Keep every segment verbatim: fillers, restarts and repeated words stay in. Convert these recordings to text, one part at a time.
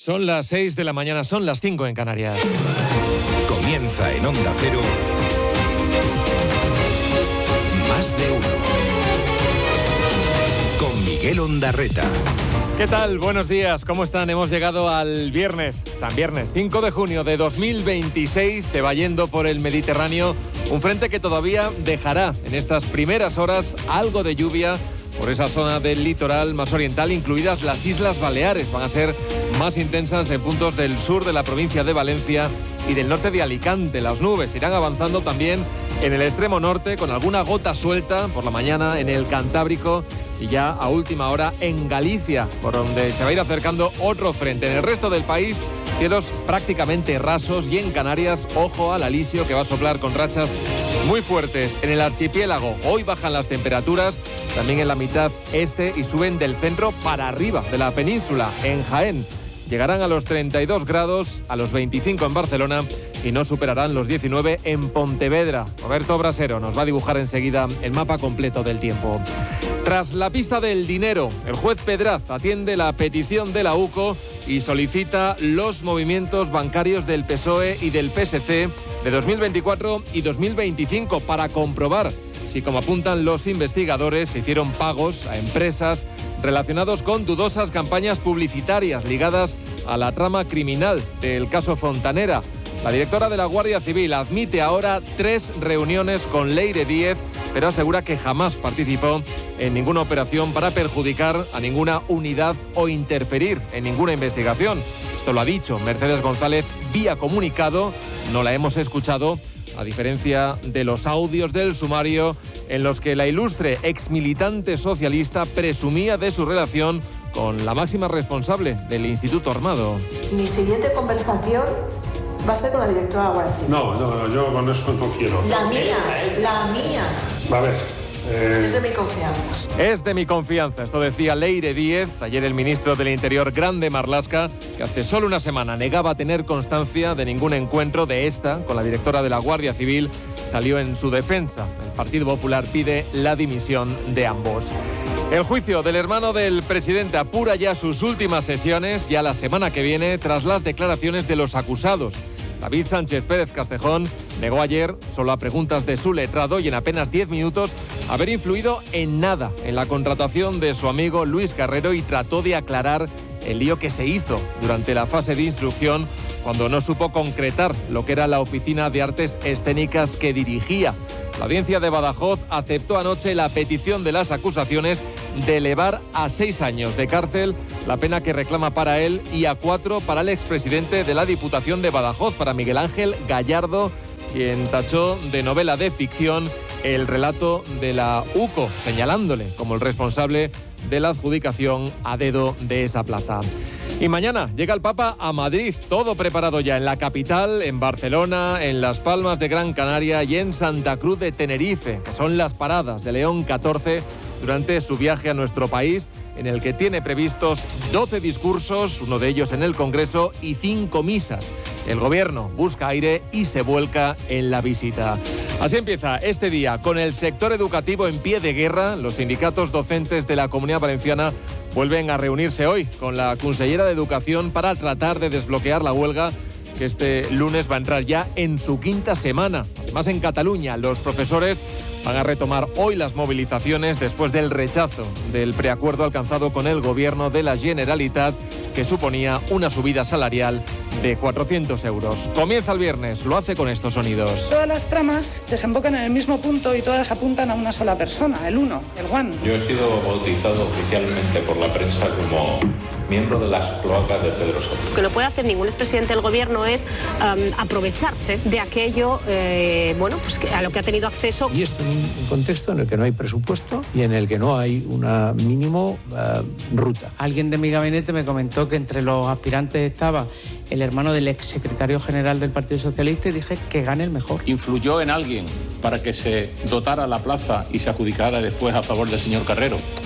Son las seis de la mañana, son las cinco en Canarias. Comienza en Onda Cero. Más de uno. Con Miguel Ondarreta. ¿Qué tal? Buenos días, ¿cómo están? Hemos llegado al viernes, San Viernes, cinco de junio de dos mil veintiséis. Se va yendo por el Mediterráneo un frente que todavía dejará en estas primeras horas algo de lluvia por esa zona del litoral más oriental, incluidas las Islas Baleares. Van a ser más intensas en puntos del sur de la provincia de Valencia y del norte de Alicante. Las nubes irán avanzando también en el extremo norte, con alguna gota suelta por la mañana en el Cantábrico y ya a última hora en Galicia, por donde se va a ir acercando otro frente. En el resto del país, cielos prácticamente rasos, y en Canarias, ojo al alisio que va a soplar con rachas muy fuertes. En el archipiélago hoy bajan las temperaturas, también en la mitad este, y suben del centro para arriba de la península. En Jaén llegarán a los treinta y dos grados, a los veinticinco en Barcelona y no superarán los diecinueve en Pontevedra. Roberto Brasero nos va a dibujar enseguida el mapa completo del tiempo. Tras la pista del dinero, el juez Pedraz atiende la petición de la U C O y solicita los movimientos bancarios del P S O E y del P S C de dos mil veinticuatro y dos mil veinticinco para comprobar si, como apuntan los investigadores, se hicieron pagos a empresas relacionados con dudosas campañas publicitarias ligadas a la trama criminal del caso Fontanera. La directora de la Guardia Civil admite ahora tres reuniones con Leire Díez, pero asegura que jamás participó en ninguna operación para perjudicar a ninguna unidad o interferir en ninguna investigación. Esto lo ha dicho Mercedes González vía comunicado, no la hemos escuchado, a diferencia de los audios del sumario en los que la ilustre exmilitante socialista presumía de su relación con la máxima responsable del Instituto Armado. Mi siguiente conversación va a ser con la directora de la Guardia Civil. No, no, no, yo con eso no quiero. La mía, la mía. A ver. Eh... Es de mi confianza. Es de mi confianza, esto decía Leire Díez. Ayer el ministro del Interior, Grande Marlaska, que hace solo una semana negaba tener constancia de ningún encuentro de esta con la directora de la Guardia Civil, salió en su defensa. El Partido Popular pide la dimisión de ambos. El juicio del hermano del presidente apura ya sus últimas sesiones, ya la semana que viene, tras las declaraciones de los acusados. David Sánchez Pérez Castejón negó ayer, solo a preguntas de su letrado y en apenas diez minutos, haber influido en nada en la contratación de su amigo Luis Carrero, y trató de aclarar el lío que se hizo durante la fase de instrucción cuando no supo concretar lo que era la oficina de artes escénicas que dirigía. La audiencia de Badajoz aceptó anoche la petición de las acusaciones de elevar a seis años de cárcel la pena que reclama para él y a cuatro para el expresidente de la Diputación de Badajoz, para Miguel Ángel Gallardo, quien tachó de novela de ficción el relato de la U C O, señalándole como el responsable de la adjudicación a dedo de esa plaza. Y mañana llega el Papa a Madrid, todo preparado ya en la capital, en Barcelona, en Las Palmas de Gran Canaria y en Santa Cruz de Tenerife, que son las paradas de León catorce durante su viaje a nuestro país, en el que tiene previstos doce discursos, uno de ellos en el Congreso, y cinco misas. El gobierno busca aire y se vuelca en la visita. Así empieza este día, con el sector educativo en pie de guerra. Los sindicatos docentes de la Comunidad Valenciana vuelven a reunirse hoy con la consellera de Educación para tratar de desbloquear la huelga, que este lunes va a entrar ya en su quinta semana. Además, en Cataluña, los profesores van a retomar hoy las movilizaciones después del rechazo del preacuerdo alcanzado con el gobierno de la Generalitat, que suponía una subida salarial de cuatrocientos euros. Comienza el viernes, lo hace con estos sonidos. Todas las tramas desembocan en el mismo punto y todas apuntan a una sola persona, el uno, el One. Yo he sido bautizado oficialmente por la prensa como miembro de las cloacas de Pedro Sánchez. Lo que no puede hacer ningún expresidente del gobierno es um, aprovecharse de aquello eh, bueno, pues que, a lo que ha tenido acceso. Y esto en un contexto en el que no hay presupuesto y en el que no hay una mínimo uh, ruta. Alguien de mi gabinete me comentó que entre los aspirantes estaba el hermano del exsecretario general del Partido Socialista y dije que gane el mejor. ¿Influyó en alguien para que se dotara la plaza y se adjudicara después a favor del señor Carrero?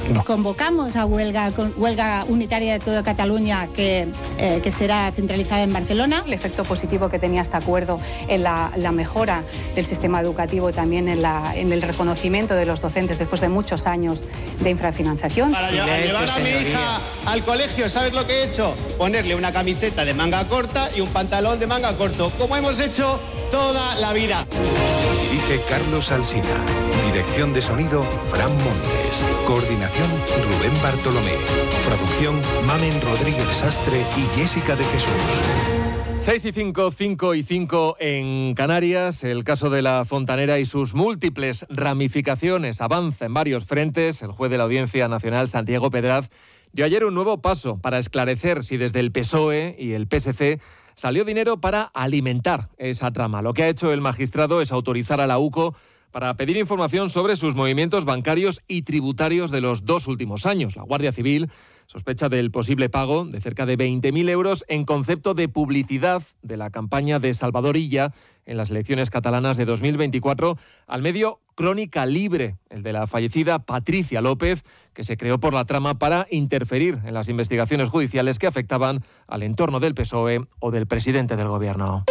No. Convocamos a huelga, huelga unitaria de toda Cataluña que, eh, que será centralizada en Barcelona. El efecto positivo que tenía este acuerdo en la, la mejora del sistema educativo, también en, la, en el reconocimiento de los docentes después de muchos años de infrafinanciación. Para llevar, llevar a mi hija al colegio, ¿sabes lo que he hecho? Ponerle una camiseta de manga corta y un pantalón de manga corto, como hemos hecho toda la vida. Dirige Carlos Alsina. Dirección de sonido, Fran Montes. Coordinación, Rubén Bartolomé. Producción, Mamen Rodríguez Sastre y Jessica de Jesús. seis y cinco, cinco y cinco en Canarias. El caso de la Fontanera y sus múltiples ramificaciones avanza en varios frentes. El juez de la Audiencia Nacional, Santiago Pedraz, dio ayer un nuevo paso para esclarecer si desde el P S O E y el P S C salió dinero para alimentar esa trama. Lo que ha hecho el magistrado es autorizar a la UCO para pedir información sobre sus movimientos bancarios y tributarios de los dos últimos años. La Guardia Civil sospecha del posible pago de cerca de veinte mil euros en concepto de publicidad de la campaña de Salvador Illa en las elecciones catalanas de dos mil veinticuatro al medio Crónica Libre, el de la fallecida Patricia López, que se creó por la trama para interferir en las investigaciones judiciales que afectaban al entorno del P S O E o del presidente del gobierno.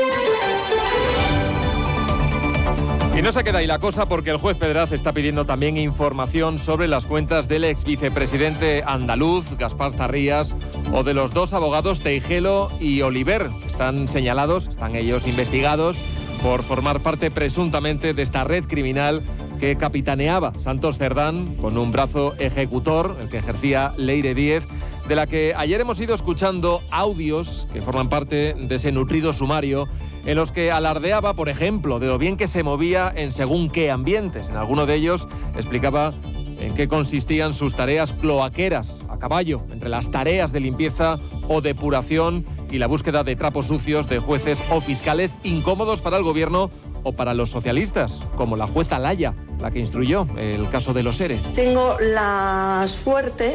Y no se queda ahí la cosa, porque el juez Pedraz está pidiendo también información sobre las cuentas del ex vicepresidente andaluz, Gaspar Zarrías, o de los dos abogados Teijelo y Oliver. Están señalados, están ellos investigados por formar parte presuntamente de esta red criminal que capitaneaba Santos Cerdán con un brazo ejecutor, el que ejercía Leire Díez, de la que ayer hemos ido escuchando audios que forman parte de ese nutrido sumario en los que alardeaba, por ejemplo, de lo bien que se movía en según qué ambientes. En alguno de ellos explicaba en qué consistían sus tareas cloaqueras a caballo, entre las tareas de limpieza o depuración y la búsqueda de trapos sucios de jueces o fiscales incómodos para el gobierno o para los socialistas, como la jueza Laya, la que instruyó el caso de los ERE. Tengo la suerte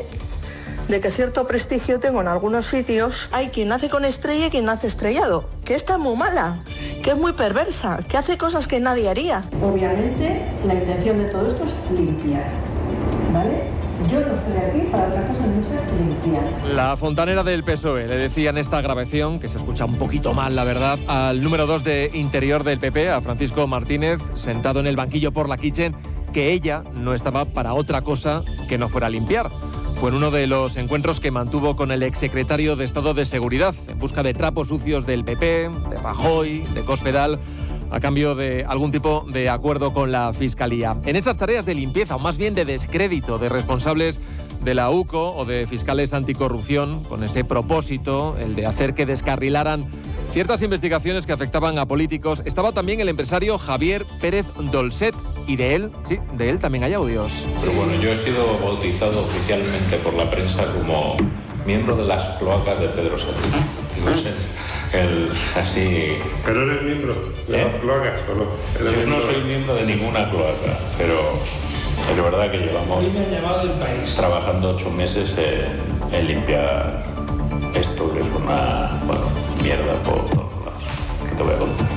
de que cierto prestigio tengo en algunos sitios. Hay quien nace con estrella y quien nace estrellado, que está muy mala, que es muy perversa, que hace cosas que nadie haría. Obviamente, la intención de todo esto es limpiar, ¿vale? Yo no estoy aquí para otra cosa, no sé limpiar. La fontanera del P S O E le decía en esta grabación, que se escucha un poquito mal, la verdad, al número dos de Interior del P P, a Francisco Martínez, sentado en el banquillo por la kitchen, que ella no estaba para otra cosa que no fuera limpiar. Fue en uno de los encuentros que mantuvo con el exsecretario de Estado de Seguridad, en busca de trapos sucios del P P, de Rajoy, de Cospedal, a cambio de algún tipo de acuerdo con la Fiscalía. En esas tareas de limpieza, o más bien de descrédito de responsables de la UCO o de fiscales anticorrupción, con ese propósito, el de hacer que descarrilaran ciertas investigaciones que afectaban a políticos, estaba también el empresario Javier Pérez Dolcet, y de él, sí, de él también hay audios. Pero bueno, yo he sido bautizado oficialmente por la prensa como miembro de las cloacas de Pedro Sánchez. Digo, el, así... ¿Pero eres miembro de ¿Eh? las cloacas o no? Yo no soy miembro de ninguna cloaca, pero es verdad que llevamos trabajando ocho meses en, en limpiar esto, que es una, bueno, mierda por todos lados. ¿Qué te voy a contar?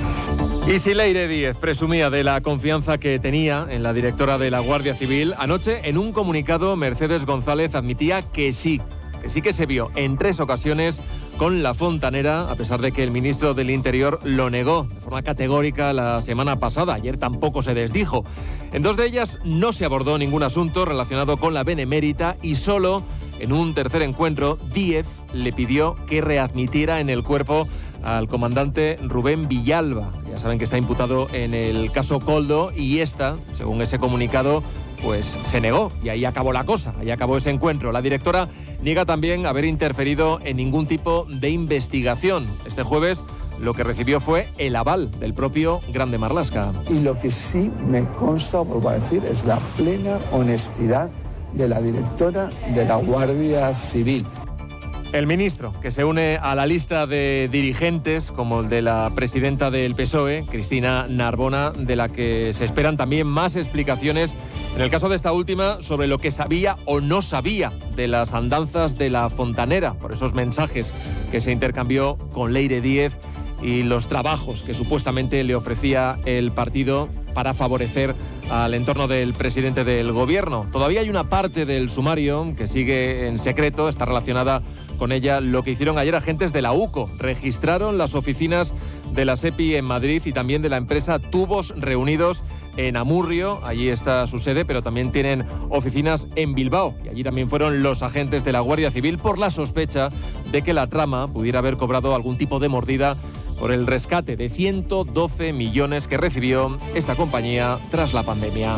Y si Leire Díez presumía de la confianza que tenía en la directora de la Guardia Civil, anoche en un comunicado Mercedes González admitía que sí, que sí que se vio en tres ocasiones con la fontanera, a pesar de que el ministro del Interior lo negó de forma categórica la semana pasada. Ayer tampoco se desdijo. En dos de ellas no se abordó ningún asunto relacionado con la benemérita y solo en un tercer encuentro Díez le pidió que readmitiera en el cuerpo al comandante Rubén Villalba. Ya saben que está imputado en el caso Koldo y esta, según ese comunicado, pues se negó y ahí acabó la cosa, ahí acabó ese encuentro. La directora niega también haber interferido en ningún tipo de investigación. Este jueves lo que recibió fue el aval del propio Grande Marlaska. Y lo que sí me consta, vuelvo a decir, es la plena honestidad de la directora de la Guardia Civil. El ministro, que se une a la lista de dirigentes, como el de la presidenta del P S O E, Cristina Narbona, de la que se esperan también más explicaciones, en el caso de esta última, sobre lo que sabía o no sabía de las andanzas de la fontanera, por esos mensajes que se intercambió con Leire Díez y los trabajos que supuestamente le ofrecía el partido para favorecer al entorno del presidente del gobierno. Todavía hay una parte del sumario que sigue en secreto, está relacionada con ella lo que hicieron ayer agentes de la UCO. Registraron las oficinas de la SEPI en Madrid y también de la empresa Tubos Reunidos en Amurrio. Allí está su sede, pero también tienen oficinas en Bilbao. Y allí también fueron los agentes de la Guardia Civil por la sospecha de que la trama pudiera haber cobrado algún tipo de mordida por el rescate de ciento doce millones que recibió esta compañía tras la pandemia.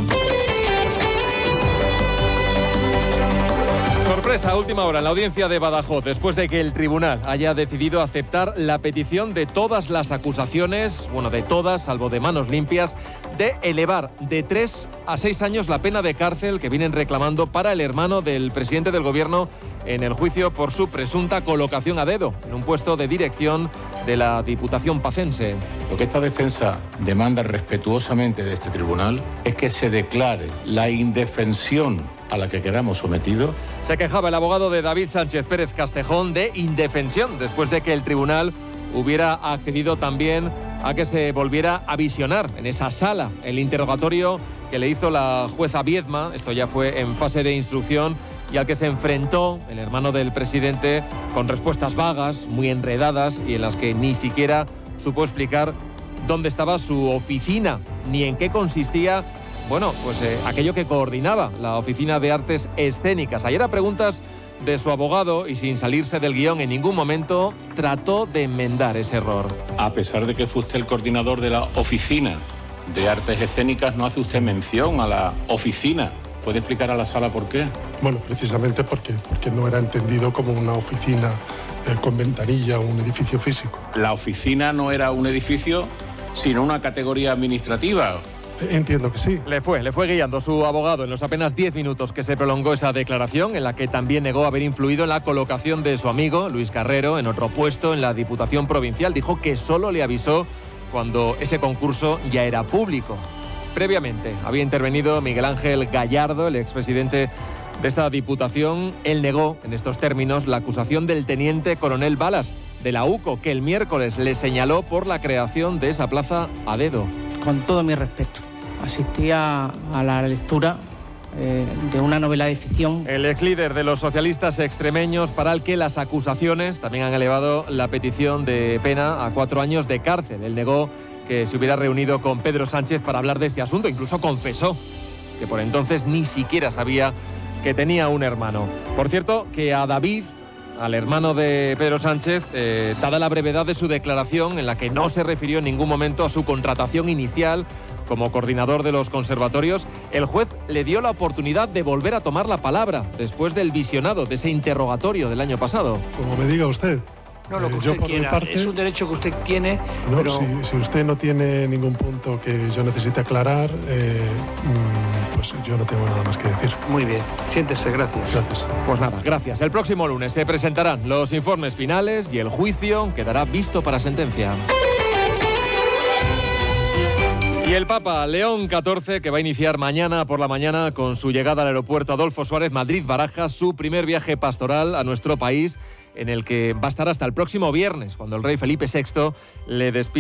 Sorpresa, última hora en la audiencia de Badajoz, después de que el tribunal haya decidido aceptar la petición de todas las acusaciones, bueno, de todas, salvo de Manos Limpias, de elevar de tres a seis años la pena de cárcel que vienen reclamando para el hermano del presidente del gobierno en el juicio por su presunta colocación a dedo en un puesto de dirección de la Diputación pacense. Lo que esta defensa demanda respetuosamente de este tribunal es que se declare la indefensión a la que quedamos sometidos. Se quejaba el abogado de David Sánchez Pérez Castejón de indefensión después de que el tribunal hubiera accedido también a que se volviera a visionar en esa sala el interrogatorio que le hizo la jueza Viedma. Esto ya fue en fase de instrucción y al que se enfrentó el hermano del presidente con respuestas vagas, muy enredadas y en las que ni siquiera supo explicar dónde estaba su oficina ni en qué consistía, bueno, pues eh, aquello que coordinaba la Oficina de Artes Escénicas. Ayer a preguntas de su abogado y sin salirse del guión en ningún momento, trató de enmendar ese error. A pesar de que fue usted el coordinador de la Oficina de Artes Escénicas, no hace usted mención a la oficina. ¿Puede explicar a la sala por qué? Bueno, precisamente porque, porque no era entendido como una oficina eh, con ventanilla o un edificio físico. La oficina no era un edificio, sino una categoría administrativa. Entiendo que sí. Le fue, le fue guiando su abogado en los apenas diez minutos que se prolongó esa declaración, en la que también negó haber influido en la colocación de su amigo, Luis Carrero, en otro puesto en la Diputación Provincial. Dijo que solo le avisó cuando ese concurso ya era público. Previamente había intervenido Miguel Ángel Gallardo, el expresidente de esta Diputación. Él negó, en estos términos, la acusación del teniente coronel Balas, de la UCO, que el miércoles le señaló por la creación de esa plaza a dedo. Con todo mi respeto, asistía a la lectura eh, de una novela de ficción. El ex líder de los socialistas extremeños, para el que las acusaciones también han elevado la petición de pena a cuatro años de cárcel. Él negó que se hubiera reunido con Pedro Sánchez para hablar de este asunto. Incluso confesó que por entonces ni siquiera sabía que tenía un hermano. Por cierto, que a David, al hermano de Pedro Sánchez, eh, dada la brevedad de su declaración, en la que no se refirió en ningún momento a su contratación inicial como coordinador de los conservatorios, el juez le dio la oportunidad de volver a tomar la palabra después del visionado de ese interrogatorio del año pasado. Como me diga usted. No, lo que Eh, usted yo por mi quiera. parte- Es un derecho que usted tiene, No, pero... si, si usted no tiene ningún punto que yo necesite aclarar, eh, mm, pues yo no tengo nada más que decir. Muy bien, siéntese, gracias. Gracias. Pues nada, gracias. El próximo lunes se presentarán los informes finales y el juicio quedará visto para sentencia. Y el Papa León catorce, que va a iniciar mañana por la mañana con su llegada al aeropuerto Adolfo Suárez Madrid-Barajas, su primer viaje pastoral a nuestro país, en el que va a estar hasta el próximo viernes, cuando el rey Felipe sexto le despide